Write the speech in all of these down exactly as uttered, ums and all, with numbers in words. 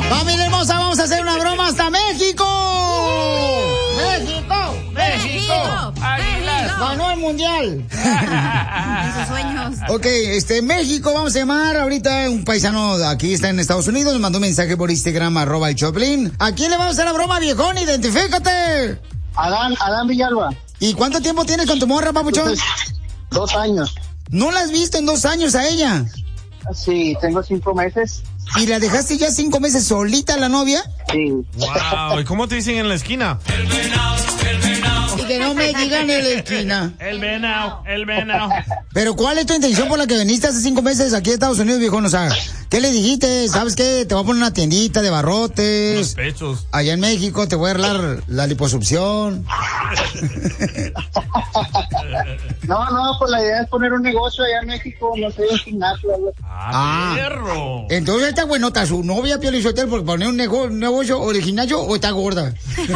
Familia hermosa, vamos a hacer una broma hasta México. México, México, Águilas. Ganó el mundial. En sus sueños. Ok, este, México, vamos a llamar ahorita un paisano aquí está en Estados Unidos, nos mandó un mensaje por Instagram, arroba el Choplin. ¿A quién le vamos a hacer la broma, viejón? Identifícate. Adán, Adán Villalba. ¿Y cuánto tiempo tienes con tu morra, papuchón? Dos años. ¿No la has visto en dos años a ella? Sí, tengo cinco meses. ¿Y la dejaste ya cinco meses solita la novia? Sí. Wow, ¿y cómo te dicen en la esquina? El venado, el venado. Y que no me digan en la esquina. El venado, el venado. Pero ¿cuál es tu intención por la que viniste hace cinco meses aquí a Estados Unidos, viejón? O sea, ¿qué le dijiste? ¿Sabes qué? Te voy a poner una tiendita de barrotes. Los pechos. Allá en México te voy a arreglar la liposucción. No, no, pues la idea es poner un negocio allá en México, no sé, un gimnasio. Ah, perro. Entonces está buenota su novia, Pio Lizotelo, por poner un negocio, un negocio o de gimnasio, o está gorda.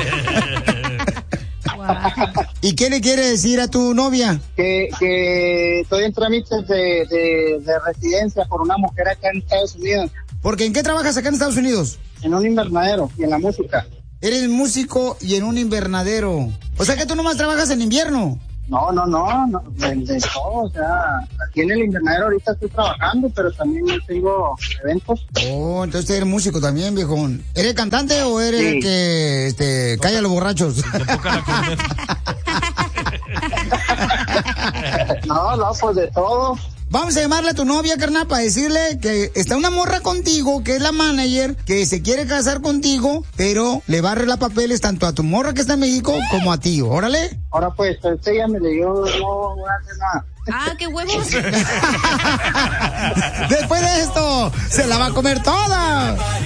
¿Y qué le quiere decir a tu novia? Que, que estoy en trámites de, de, de residencia por una mujer acá en Estados Unidos. ¿Porque en qué trabajas acá en Estados Unidos? En un invernadero y en la música. Eres músico y en un invernadero. O sea que tú nomás trabajas en invierno. No, no, no, no de, de todo, o sea, aquí en el invernadero ahorita estoy trabajando, pero también tengo eventos. Oh, entonces eres músico también, viejón. ¿Eres cantante o eres sí. el que este, calla a los borrachos? No, no, pues de todo. Vamos a llamarle a tu novia, carnal, para decirle que está una morra contigo, que es la manager, que se quiere casar contigo, pero le va a arreglar papeles tanto a tu morra que está en México como a ti. Órale. Ahora pues, usted ya me le dio, no voy a hacer nada. Ah, qué huevos. Después de esto, se la va a comer toda.